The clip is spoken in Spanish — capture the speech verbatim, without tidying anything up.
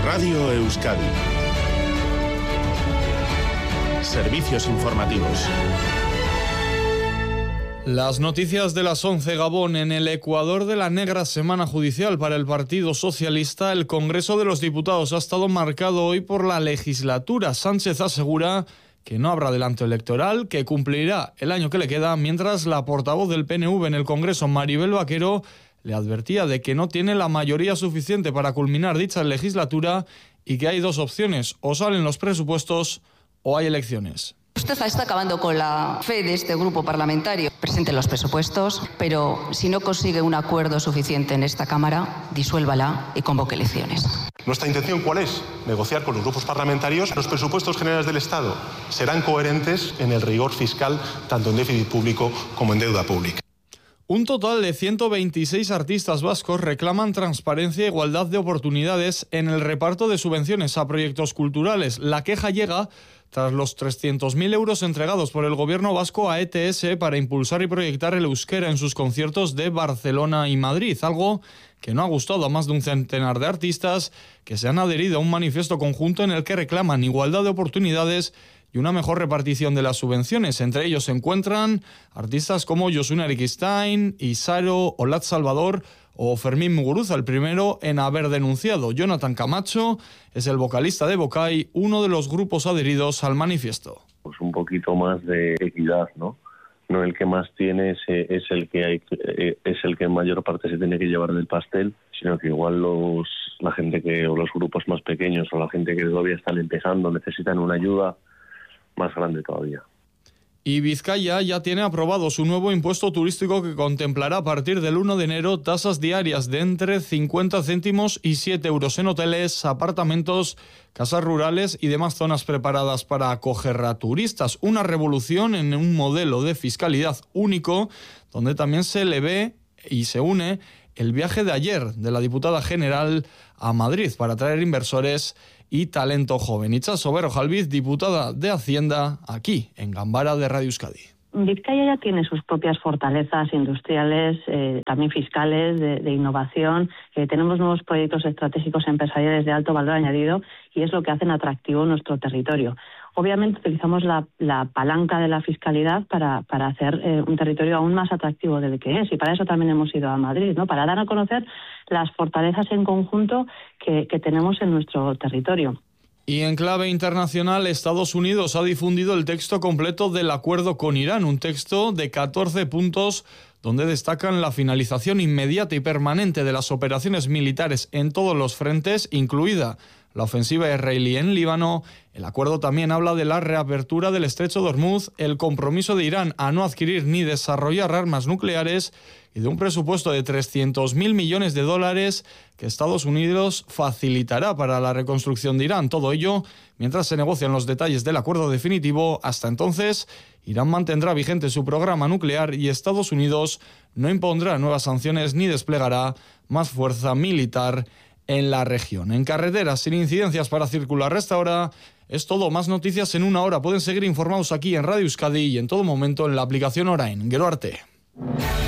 Radio Euskadi. Servicios informativos. Las noticias de las once. Gabón. En el Ecuador de la negra semana judicial para el Partido Socialista, el Congreso de los Diputados ha estado marcado hoy por la legislatura. Sánchez asegura que no habrá adelanto electoral, que cumplirá el año que le queda, mientras la portavoz del P N V en el Congreso, Maribel Vaquero, le advertía de que no tiene la mayoría suficiente para culminar dicha legislatura y que hay dos opciones: o salen los presupuestos o hay elecciones. Usted está acabando con la fe de este grupo parlamentario. Presente los presupuestos, pero si no consigue un acuerdo suficiente en esta Cámara, disuélvala y convoque elecciones. ¿Nuestra intención cuál es? Negociar con los grupos parlamentarios. Los presupuestos generales del Estado serán coherentes en el rigor fiscal, tanto en déficit público como en deuda pública. Un total de ciento veintiséis artistas vascos reclaman transparencia e igualdad de oportunidades en el reparto de subvenciones a proyectos culturales. La queja llega tras los trescientos mil euros entregados por el gobierno vasco a E T S para impulsar y proyectar el euskera en sus conciertos de Barcelona y Madrid, algo que no ha gustado a más de un centenar de artistas que se han adherido a un manifiesto conjunto en el que reclaman igualdad de oportunidades y una mejor repartición de las subvenciones. Entre ellos se encuentran artistas como Josun Arikistein, Isaro, Olat Salvador o Fermín Muguruza, el primero en haber denunciado. Jonathan Camacho es el vocalista de Bocay, uno de los grupos adheridos al manifiesto. Pues un poquito más de equidad, ¿no? No el que más tiene es, es el que hay, es el que en mayor parte se tiene que llevar del pastel, sino que igual los la gente que o los grupos más pequeños o la gente que todavía están empezando necesitan una ayuda más grande todavía. Y Vizcaya ya tiene aprobado su nuevo impuesto turístico que contemplará a partir del uno de enero tasas diarias de entre cincuenta céntimos y siete euros en hoteles, apartamentos, casas rurales y demás zonas preparadas para acoger a turistas. Una revolución en un modelo de fiscalidad único donde también se le ve y se une el viaje de ayer de la diputada general a Madrid para atraer inversores y talento joven. Itxaso Berrojalbiz, diputada de Hacienda, aquí en Gambara de Radio Euskadi. Vizcaya ya tiene sus propias fortalezas industriales, eh, también fiscales, de, de innovación. Eh, tenemos nuevos proyectos estratégicos empresariales de alto valor añadido y es lo que hacen atractivo nuestro territorio. Obviamente utilizamos la, la palanca de la fiscalidad para, para hacer eh, un territorio aún más atractivo del que es, y para eso también hemos ido a Madrid, ¿no? Para dar a conocer las fortalezas en conjunto que, que tenemos en nuestro territorio. Y en clave internacional, Estados Unidos ha difundido el texto completo del acuerdo con Irán, un texto de catorce puntos donde destacan la finalización inmediata y permanente de las operaciones militares en todos los frentes, incluida la ofensiva israelí en Líbano. El acuerdo también habla de la reapertura del estrecho de Hormuz, el compromiso de Irán a no adquirir ni desarrollar armas nucleares y de un presupuesto de trescientos mil millones de dólares que Estados Unidos facilitará para la reconstrucción de Irán. Todo ello mientras se negocian los detalles del acuerdo definitivo. Hasta entonces, Irán mantendrá vigente su programa nuclear y Estados Unidos no impondrá nuevas sanciones ni desplegará más fuerza militar en la región. En carreteras sin incidencias para circular hasta ahora es todo. Más noticias en una hora. Pueden seguir informados aquí en Radio Euskadi y en todo momento en la aplicación Orain. Gero arte.